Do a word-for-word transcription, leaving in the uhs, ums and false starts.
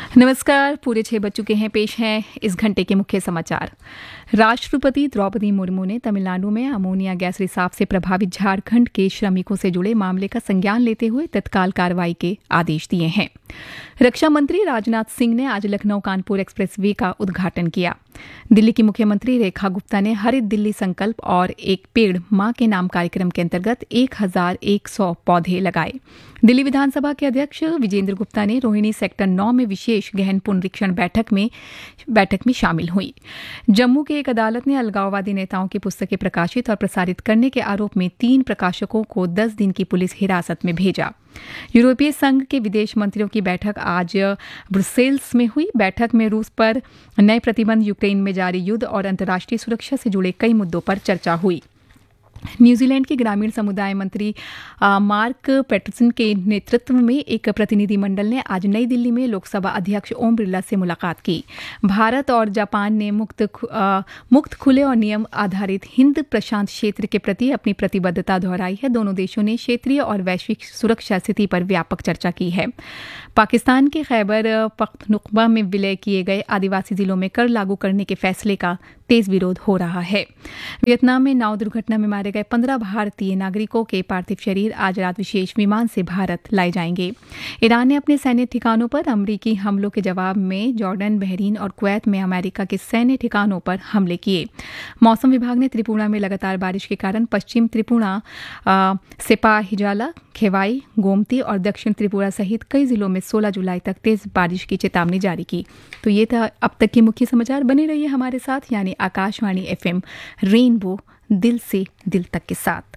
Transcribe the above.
नमस्कार। पूरे छह बज चुके हैं। पेश हैं इस घंटे के मुख्य समाचार। राष्ट्रपति द्रौपदी मुर्मू ने तमिलनाडु में अमोनिया गैस रिसाव से प्रभावित झारखंड के श्रमिकों से जुड़े मामले का संज्ञान लेते हुए तत्काल कार्रवाई के आदेश दिए हैं। रक्षा मंत्री राजनाथ सिंह ने आज लखनऊ कानपुर एक्सप्रेसवे का उद्घाटन किया। दिल्ली की मुख्यमंत्री रेखा गुप्ता ने हरित दिल्ली संकल्प और एक पेड़ मां के नाम कार्यक्रम के अंतर्गत एक हजार एक सौ पौधे लगाए। दिल्ली विधानसभा के अध्यक्ष विजेंद्र गुप्ता ने रोहिणी सेक्टर नौ में विशेष गहन पुनरीक्षण बैठक में बैठक में शामिल हुई। जम्मू की एक अदालत ने अलगाववादी नेताओं की पुस्तकें प्रकाशित और प्रसारित करने के आरोप में तीन प्रकाशकों को दस दिन की पुलिस हिरासत में भेजा। यूरोपीय संघ के विदेश मंत्रियों की बैठक आज ब्रुसेल्स में हुई। बैठक में रूस पर नए प्रतिबंध, यूक्रेन में जारी युद्ध और अंतर्राष्ट्रीय सुरक्षा से जुड़े कई मुद्दों पर चर्चा हुई। न्यूजीलैंड के ग्रामीण समुदाय मंत्री आ, मार्क पैटरसन के नेतृत्व में एक प्रतिनिधिमंडल ने आज नई दिल्ली में लोकसभा अध्यक्ष ओम बिरला से मुलाकात की। भारत और जापान ने मुक्त आ, मुक्त खुले और नियम आधारित हिंद प्रशांत क्षेत्र के प्रति अपनी प्रतिबद्धता दोहराई है। दोनों देशों ने क्षेत्रीय और वैश्विक सुरक्षा स्थिति पर व्यापक चर्चा की है। पाकिस्तान के खैबर पख्तूनख्वा में विलय किए गए आदिवासी जिलों में कर लागू करने के फैसले का तेज विरोध हो रहा है। वियतनाम में नाव दुर्घटना में मारे गए पंद्रह भारतीय नागरिकों के पार्थिव शरीर आज रात विशेष विमान से भारत लाए जाएंगे। ईरान ने अपने सैन्य ठिकानों पर अमरीकी हमलों के जवाब में जॉर्डन, बहरीन और कुवैत में अमेरिका के सैन्य ठिकानों पर हमले किए। मौसम विभाग ने त्रिपुरा में लगातार बारिश के कारण पश्चिम त्रिपुरा, सिपाहिजाला, खेवाई, गोमती और दक्षिण त्रिपुरा सहित कई जिलों में सोलह जुलाई तक तेज बारिश की चेतावनी जारी की। तो ये था अब तक के मुख्य समाचार। बने रहिए हमारे साथ, यानी आकाशवाणी एफएम रेनबो, दिल से दिल तक के साथ।